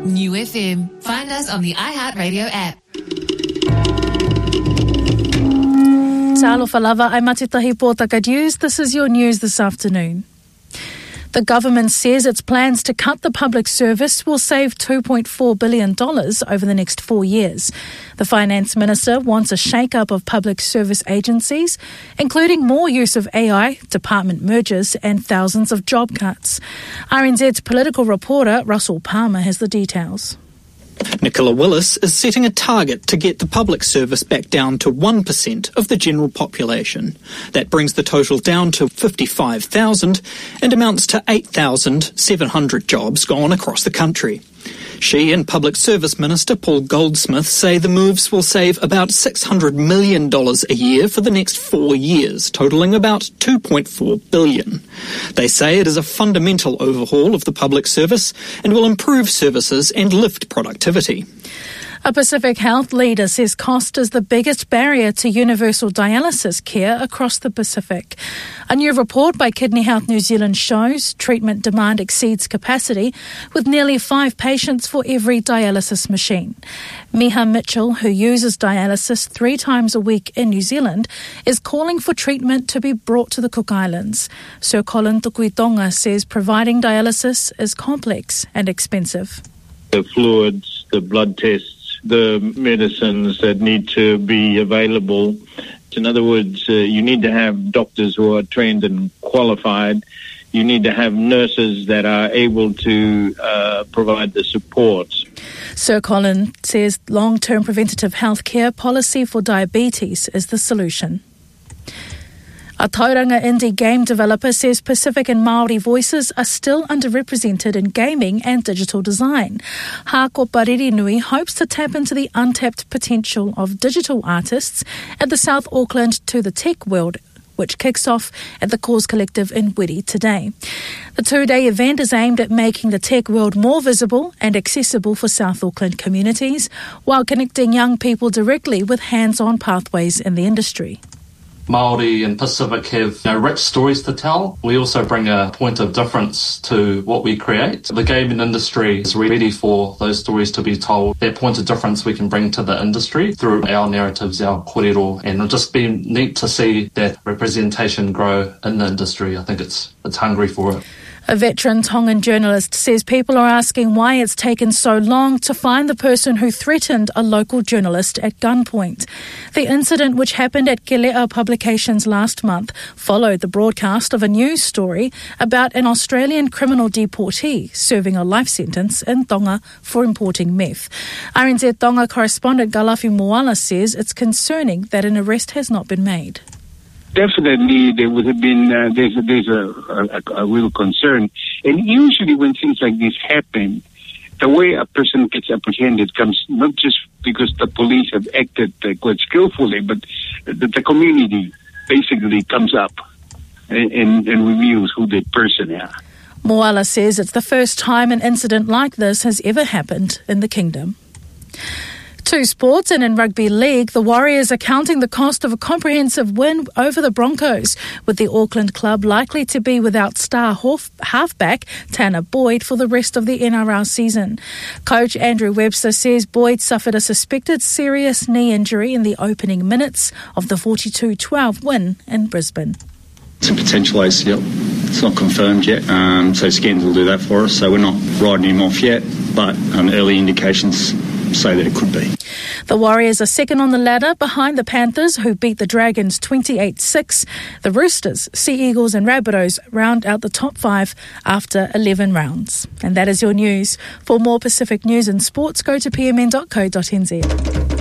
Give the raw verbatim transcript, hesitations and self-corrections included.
New F M. Find us on the iHeartRadio app. Talofa lava, ai matitahi pōtaka news. This is your news this afternoon. The government says its plans to cut the public service will save two point four billion dollars over the next four years. The Finance Minister wants a shake-up of public service agencies, including more use of A I, department mergers and thousands of job cuts. R N Z's political reporter Russell Palmer has the details. Nicola Willis is setting a target to get the public service back down to one percent of the general population. That brings the total down to fifty-five thousand and amounts to eight thousand seven hundred jobs gone across the country. She and Public Service Minister Paul Goldsmith say the moves will save about six hundred million dollars a year for the next four years, totalling about two point four billion dollars. They say it is a fundamental overhaul of the public service and will improve services and lift productivity. A Pacific Health leader says cost is the biggest barrier to universal dialysis care across the Pacific. A new report by Kidney Health New Zealand shows treatment demand exceeds capacity, with nearly five patients for every dialysis machine. Miha Mitchell, who uses dialysis three times a week in New Zealand, is calling for treatment to be brought to the Cook Islands. Sir Colin Tukuitonga says providing dialysis is complex and expensive. The fluids, the blood tests, the medicines that need to be available. In other words, uh, you need to have doctors who are trained and qualified. You need to have nurses that are able to uh, provide the support. Sir Colin says long-term preventative health care policy for diabetes is the solution. A Tauranga indie game developer says Pacific and Māori voices are still underrepresented in gaming and digital design. Hako Pariri Nui hopes to tap into the untapped potential of digital artists at the South Auckland To The Tech World, which kicks off at the Cause Collective in Wiri today. The two-day event is aimed at making the tech world more visible and accessible for South Auckland communities, while connecting young people directly with hands-on pathways in the industry. Māori and Pacific have you know, rich stories to tell. We also bring a point of difference to what we create. The gaming industry is ready for those stories to be told. That point of difference we can bring to the industry through our narratives, our kōrero, and it'll just be neat to see that representation grow in the industry. I think it's it's hungry for it. A veteran Tongan journalist says people are asking why it's taken so long to find the person who threatened a local journalist at gunpoint. The incident, which happened at Kelea Publications last month, followed the broadcast of a news story about an Australian criminal deportee serving a life sentence in Tonga for importing meth. R N Z Tonga correspondent Galafi Moala says it's concerning that an arrest has not been made. Definitely, there would have been, uh, there's, a, there's a, a, a real concern. And usually when things like this happen, the way a person gets apprehended comes not just because the police have acted uh, quite skillfully, but the, the community basically comes up and, and, and reveals who the person is. Moala says it's the first time an incident like this has ever happened in the kingdom. To sports, and in rugby league, the Warriors are counting the cost of a comprehensive win over the Broncos, with the Auckland club likely to be without star half- halfback Tanner Boyd for the rest of the N R L season. Coach Andrew Webster says Boyd suffered a suspected serious knee injury in the opening minutes of the forty-two twelve win in Brisbane. It's a potential A C L. It's not confirmed yet, um, so scans will do that for us. So we're not riding him off yet, but um, early indications say that it could be. The Warriors are second on the ladder behind the Panthers, who beat the Dragons twenty-eight six. The Roosters, Sea Eagles and Rabbitohs round out the top five after eleven rounds. And that is your news. For more Pacific news and sports, go to p m n dot co dot n z.